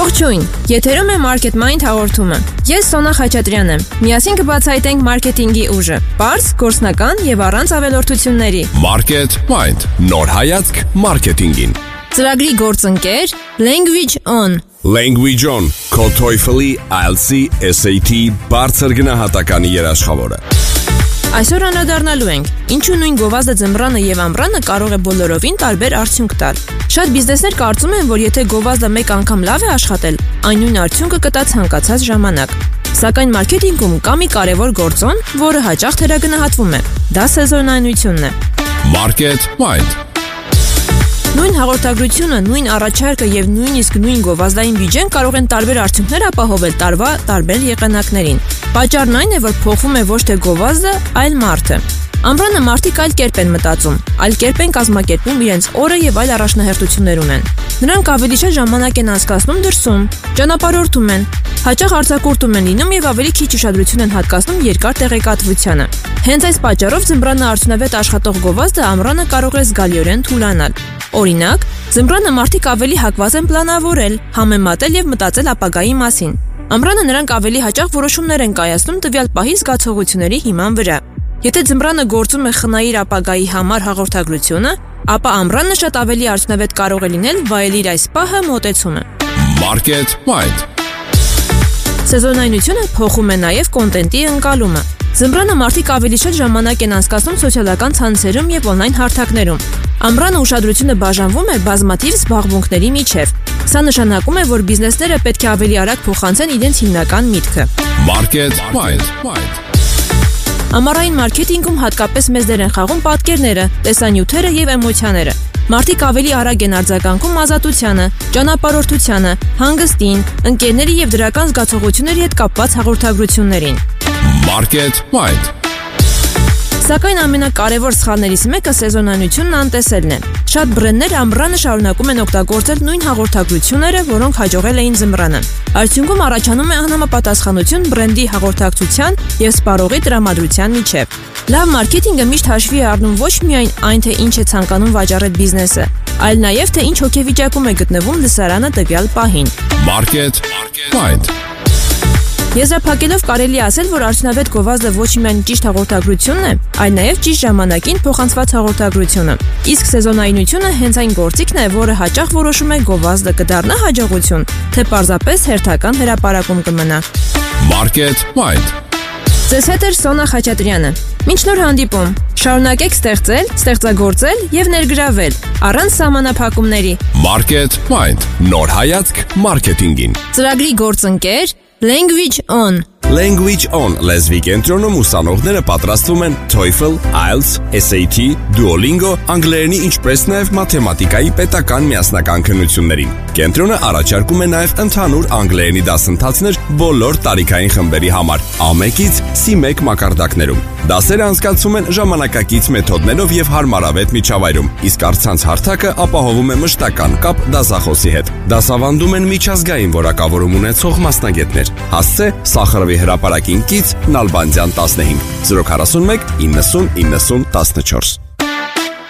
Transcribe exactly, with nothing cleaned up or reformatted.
Ողջույն, եթերում է Market Mind հաղորդումը։ Ես Սոնա Խաչատրյանն եմ։ Միասին կբացահայտենք մարքեթինգի ուժը, պարզ, գործնական եւ առանց ավելորդությունների։ Market Mind, նոր հայացք մարքեթինգին։ Ծրագրի գործընկեր Language On։ Language On, քո TOEFL-ի, I E L T S-ի, S A T բարձր գնահատականի երաշխավորը։ Այսօր անդրադառնալու ենք, ինչու նույն գովազդը ձմռանը եւ ամռանը կարող է բոլորովին տարբեր արդյունք տալ։ Շատ բիզնեսներ կարծում են, որ եթե գովազդը մեկ անգամ լավ է աշխատել, այն նույն արդյունքը կտա ցանկացած ժամանակ։ Սակայն մարքեթինգում կա մի կարևոր գործոն, որը հաճախ թերագնահատվում է։ Դա սեզոնայնությունն է։ Market Mind։ Նույն հաղորդագրությունը, նույն առաջարկը եւ նույնիսկ նույն գովազդային բյուջեն կարող են տարբեր արդյունքներ ապահովել տարվա տարբեր եղանակներին։ Պատճառն այն է, որ փոխվում է ոչ թե գովազդը, այլ մարդը։ Ամռանը մարդիկ այլ կերպ են մտածում, այլ կերպ են կազմակերպում իրենց օրը եւ այլ առաջնահերթություններ ունեն։ Նրանք ավելի շատ ժամանակ են անցկացնում դրսում, ճանապարհորդում են, հաճախ արձակուրդում են լինում եւ ավելի քիչ ուշադրություն են հատկացնում երկար տեղեկատվությանը։ Հենց այս պատճառով ձմռանը արդյունավետ աշխատող գովազդը ամռանը կարող է զգալիորեն թուլանալ։ Օրինակ, ձմռանը մարդիկ ավելի հակված են պլանավորել, համեմատել եւ մտածել ապագայի մասին։ Ամռանը նրանք ավելի հաճախ որոշումներ են կայացնում տվյալ պահի զգացողությունների հիման վրա։ Եթե ձմռանը գործում է խնայիր ապագայի համար հաղորդագրությունը, ապա ամռանը շատ ավելի արդյունավետ կարող է լինել վայելիր այս պահը մոտեցումը։ Market Mind։ Սեզոնայնությունը փոխում է նաև կոնտենտի ընկալումը։ Ձմռանը մարդիկ ավելի շատ ժամանակ են անցկացնում սոցիալական ցանցերում եւ օնլայն հարթակներում։ Ամռանը ուշադրությունը բաժանվում է բազմաթիվ զբաղմունքների միջև։ Սա նշանակում է, որ բիզնեսները պետք է ավելի արագ փոխանցեն իրենց հիմնական միտքը։ Market Mind։ Ամառային մարքեթինգում հատկապես մեծ դեր են խաղում պատկերները, տեսանյութերը եւ էմոցիաները։ Մարդիկ ավելի արագ են արձագանքում ազատությանը, ճանապարհորդությանը, հանգստին, ընկերների եւ դրական զգացողությունների հետ կապված հաղորդագրություններին։ Market Mind։ Սակայն ամենակարևոր սխալներից մեկը սեզոնայնությունն անտեսելն է։ Շատ բրենդներ ամռանը շարունակում են օգտագործել նույն հաղորդագրությունները, որոնք հաջողել էին ձմռանը։ Արդյունքում առաջանում է անհամապատասխանություն բրենդի հաղորդակցության եւ սպառողի տրամադրության միջև։ Լավ մարքեթինգը միշտ հաշվի է առնում ոչ միայն այն, թե ինչ է ցանկանում վաճառել բիզնեսը, այլ նաեւ թե ինչ հոգեվիճակում է գտնվում լսարանը տվյալ պահին։ Market Mind։ Եզրափակելով կարելի է ասել, որ արդյունավետ գովազդը ոչ միայն ճիշտ հաղորդագրությունն է, այլ նաև ճիշտ ժամանակին փոխանցված հաղորդագրությունը։ Իսկ սեզոնայնությունը հենց այն գործիքն է, որը հաճախ որոշում է գովազդը կդառնա հաջողություն, թե պարզապես հերթական հրապարակում կմնա։ Market Mind։ Ձեզ հետ է Սոնա Խաչատրյանը։ Մինչ նոր հանդիպում, շարունակեք ստեղծել, ստեղծագործել եւ ներգրավել առանց սահմանափակումների։ Market Mind, նոր հայացք մարքեթինգին։ Ծրագրի գործընկեր Language On։ Language On լեզվի կենտրոնում ուսանողները պատրաստվում են TOEFL, I E L T S, S A T, Duolingo, անգլերենի ինչպես նաև մաթեմատիկայի պետական միասնական քննություններին։ Կենտրոնը առաջարկում է նաև ընդհանուր անգլերենի դասընթացներ բոլոր տարիքային խմբերի համար, A one-ից C one մակարդակներում։ Դասերը անցկացվում են ժամանակակից մեթոդներով եւ հարմարավետ միջավայրում, իսկ առցանց հարթակը ապահովում է մշտական կապ դասախոսի հետ։ Դասավանդում են միջազգային որակավորում ունեցող մասնագետներ։ Հասցե Սախարովի հրապարակին կից Նալբանդյան տասնհինգ, զրո քառասունմեկ իննսուն իննսուն տասնչորս։